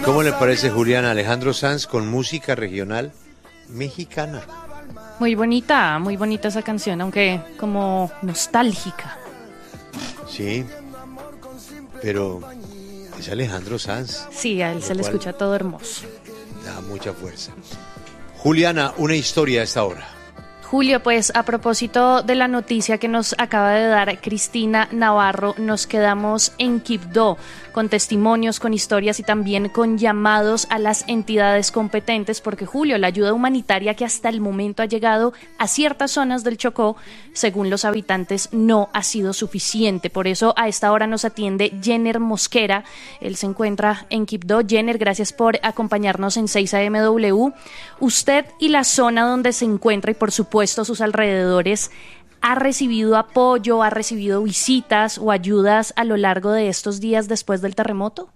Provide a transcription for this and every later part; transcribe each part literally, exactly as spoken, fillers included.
cómo le parece, Juliana, Alejandro Sanz con música regional mexicana? Muy bonita, muy bonita esa canción, aunque como nostálgica. Sí, pero es Alejandro Sanz. Sí, a él se le escucha todo hermoso. Da mucha fuerza. Juliana, una historia a esta hora. Julio, pues a propósito de la noticia que nos acaba de dar Cristina Navarro, nos quedamos en Quibdó con testimonios, con historias y también con llamados a las entidades competentes, porque Julio, la ayuda humanitaria que hasta el momento ha llegado a ciertas zonas del Chocó, según los habitantes, no ha sido suficiente. Por eso a esta hora nos atiende Jenner Mosquera. Él se encuentra en Quibdó. Jenner, gracias por acompañarnos en seis A M W. Usted y la zona donde se encuentra y por supuesto sus alrededores, ¿ha recibido apoyo, ha recibido visitas o ayudas a lo largo de estos días después del terremoto?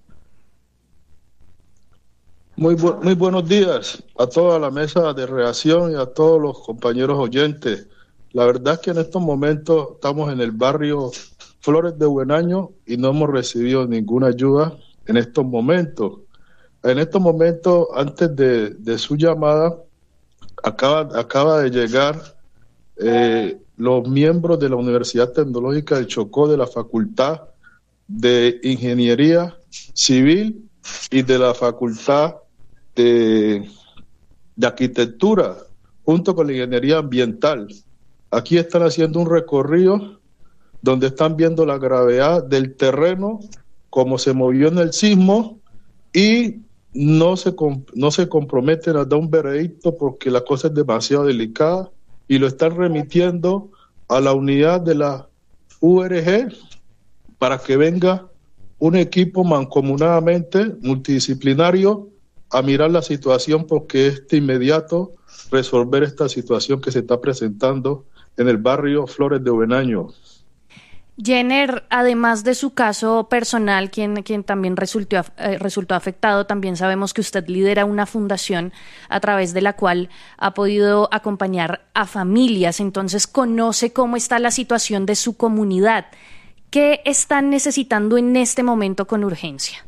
Muy, bu- muy buenos días a toda la mesa de reacción y a todos los compañeros oyentes. La verdad es que en estos momentos estamos en el barrio Flores de Buenaño y no hemos recibido ninguna ayuda en estos momentos. En estos momentos, antes de, de su llamada, acaba, acaba de llegar eh, los miembros de la Universidad Tecnológica del Chocó, de la Facultad de Ingeniería Civil y de la Facultad de, de Arquitectura, junto con la Ingeniería Ambiental. Aquí están haciendo un recorrido donde están viendo la gravedad del terreno, cómo se movió en el sismo, y no se, no se comprometen a dar un veredicto porque la cosa es demasiado delicada, y lo están remitiendo a la unidad de la U R G para que venga un equipo mancomunadamente multidisciplinario a mirar la situación, porque es de inmediato resolver esta situación que se está presentando en el barrio Flores de Buenaño. Jenner, además de su caso personal, quien, quien también resultó, eh, resultó afectado, también sabemos que usted lidera una fundación a través de la cual ha podido acompañar a familias, entonces conoce cómo está la situación de su comunidad. ¿Qué están necesitando en este momento con urgencia?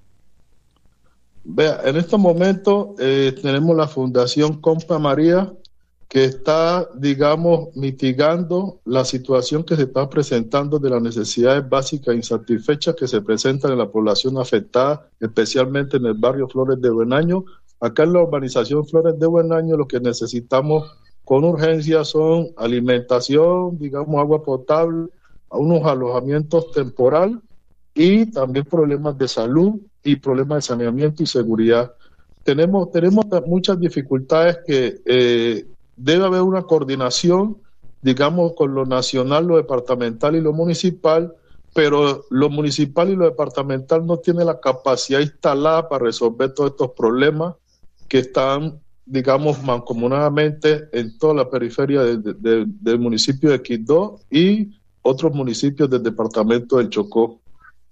Vea, en estos momentos eh, tenemos la Fundación Compa María, que está, digamos, mitigando la situación que se está presentando de las necesidades básicas insatisfechas que se presentan en la población afectada, especialmente en el barrio Flores de Buenaño. Acá en la urbanización Flores de Buenaño lo que necesitamos con urgencia son alimentación, digamos, agua potable, unos alojamientos temporales y también problemas de salud y problemas de saneamiento y seguridad. Tenemos, tenemos muchas dificultades que... Eh, Debe haber una coordinación, digamos, con lo nacional, lo departamental y lo municipal, pero lo municipal y lo departamental no tienen la capacidad instalada para resolver todos estos problemas que están, digamos, mancomunadamente en toda la periferia de, de, de, del municipio de Quibdó y otros municipios del departamento del Chocó.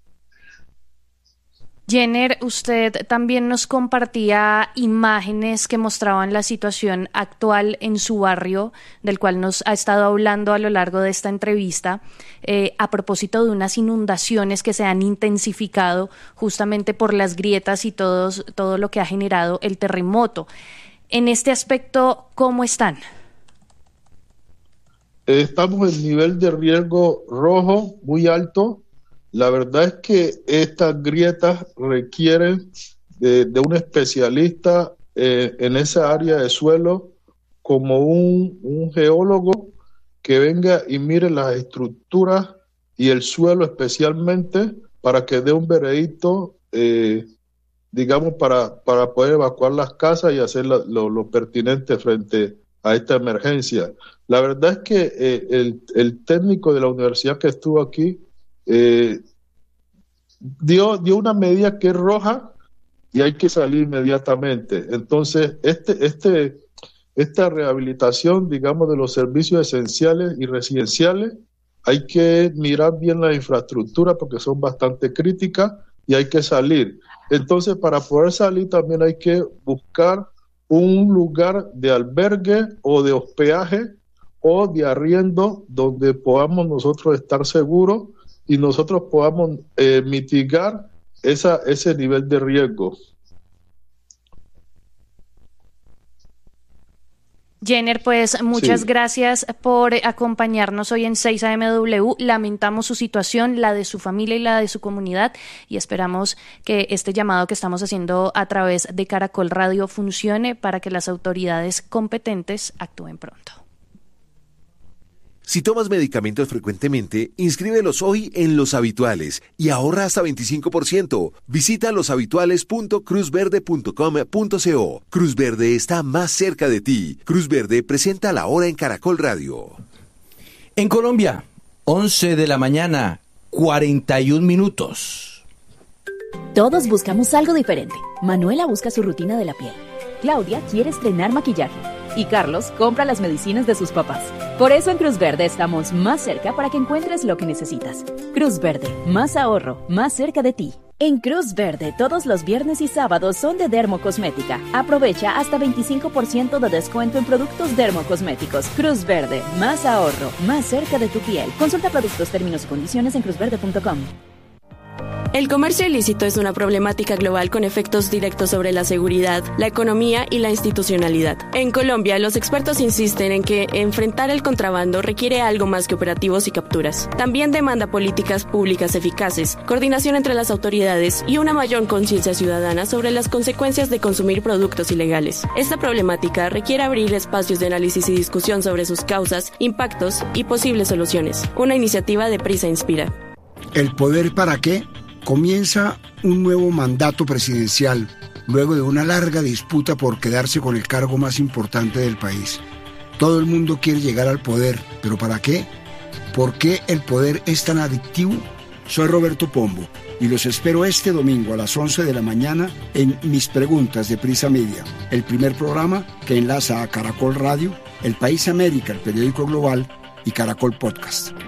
Jenner, usted también nos compartía imágenes que mostraban la situación actual en su barrio, del cual nos ha estado hablando a lo largo de esta entrevista, eh, a propósito de unas inundaciones que se han intensificado justamente por las grietas y todos, todo lo que ha generado el terremoto. En este aspecto, ¿cómo están? Estamos en nivel de riesgo rojo muy alto. La verdad es que estas grietas requieren de, de un especialista eh, en esa área de suelo, como un, un geólogo que venga y mire las estructuras y el suelo especialmente para que dé un veredicto, eh, digamos, para, para poder evacuar las casas y hacer la, lo, lo pertinente frente a esta emergencia. La verdad es que eh, el, el técnico de la universidad que estuvo aquí Eh, dio, dio una medida que es roja y hay que salir inmediatamente. Entonces, este, este, esta rehabilitación, digamos, de los servicios esenciales y residenciales, hay que mirar bien la infraestructura porque son bastante críticas y hay que salir. Entonces, para poder salir también hay que buscar un lugar de albergue o de hospedaje o de arriendo donde podamos nosotros estar seguros y nosotros podamos eh, mitigar esa, ese nivel de riesgo. Jenner, pues muchas Sí. gracias por acompañarnos hoy en seis A M W. Lamentamos su situación, la de su familia y la de su comunidad, y esperamos que este llamado que estamos haciendo a través de Caracol Radio funcione para que las autoridades competentes actúen pronto. Si tomas medicamentos frecuentemente, inscríbelos hoy en Los Habituales y ahorra hasta veinticinco por ciento. Visita loshabituales punto cruz verde punto com punto co. Cruz Verde está más cerca de ti. Cruz Verde presenta la hora en Caracol Radio. En Colombia, once de la mañana, cuarenta y un minutos. Todos buscamos algo diferente. Manuela busca su rutina de la piel. Claudia quiere estrenar maquillaje. Y Carlos compra las medicinas de sus papás. Por eso en Cruz Verde estamos más cerca para que encuentres lo que necesitas. Cruz Verde, más ahorro, más cerca de ti. En Cruz Verde, todos los viernes y sábados son de Dermocosmética. Aprovecha hasta veinticinco por ciento de descuento en productos dermocosméticos. Cruz Verde, más ahorro, más cerca de tu piel. Consulta productos, términos y condiciones en cruz verde punto com. El comercio ilícito es una problemática global con efectos directos sobre la seguridad, la economía y la institucionalidad. En Colombia, los expertos insisten en que enfrentar el contrabando requiere algo más que operativos y capturas. También demanda políticas públicas eficaces, coordinación entre las autoridades y una mayor conciencia ciudadana sobre las consecuencias de consumir productos ilegales. Esta problemática requiere abrir espacios de análisis y discusión sobre sus causas, impactos y posibles soluciones. Una iniciativa de Prisa Inspira. ¿El poder para qué? Comienza un nuevo mandato presidencial, luego de una larga disputa por quedarse con el cargo más importante del país. Todo el mundo quiere llegar al poder, ¿pero para qué? ¿Por qué el poder es tan adictivo? Soy Roberto Pombo y los espero este domingo a las once de la mañana en Mis Preguntas de Prisa Media, el primer programa que enlaza a Caracol Radio, El País América, el periódico global, y Caracol Podcast.